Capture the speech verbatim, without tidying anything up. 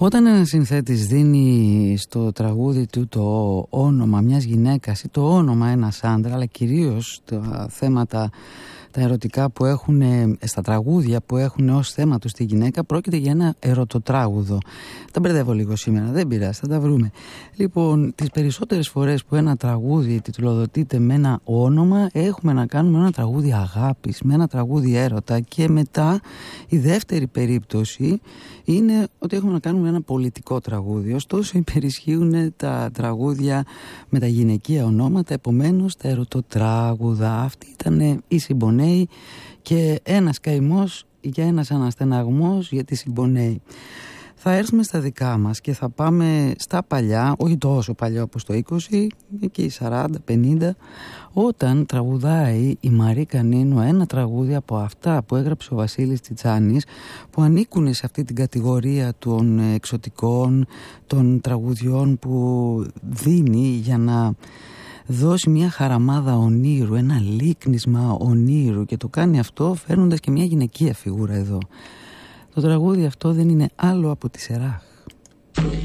Όταν ένας συνθέτης δίνει στο τραγούδι του το όνομα μιας γυναίκας ή το όνομα ένας άντρα, αλλά κυρίως τα θέματα τα ερωτικά που έχουν στα τραγούδια που έχουν ως θέμα τους τη γυναίκα, πρόκειται για ένα ερωτοτράγουδο. Τα μπερδεύω λίγο σήμερα, δεν πειράζει, θα τα βρούμε. Λοιπόν, τις περισσότερες φορές που ένα τραγούδι τιτλοδοτείται με ένα όνομα, έχουμε να κάνουμε ένα τραγούδι αγάπης, με ένα τραγούδι έρωτα, και μετά η δεύτερη περίπτωση είναι ότι έχουμε να κάνουμε ένα πολιτικό τραγούδι. Ωστόσο υπερισχύουν τα τραγούδια με τα γυναικεία ονόματα, επομένως τα ερωτοτράγουδα. Αυτή ήταν η Συμπονέη και ένας καημός για ένας αναστεναγμός για τη Συμπονέη. Θα έρθουμε στα δικά μας και θα πάμε στα παλιά, όχι τόσο παλιά όπως το είκοσι, εκεί σαράντα πενήντα, όταν τραγουδάει η Μαρή Κανίνου ένα τραγούδι από αυτά που έγραψε ο Βασίλης Τσιτσάνης, που ανήκουν σε αυτή την κατηγορία των εξωτικών, των τραγουδιών που δίνει για να δώσει μια χαραμάδα ονείρου, ένα λίκνισμα ονείρου, και το κάνει αυτό φέρνοντας και μια γυναικεία φιγούρα εδώ. Το τραγούδι αυτό δεν είναι άλλο από τη Σεράχ.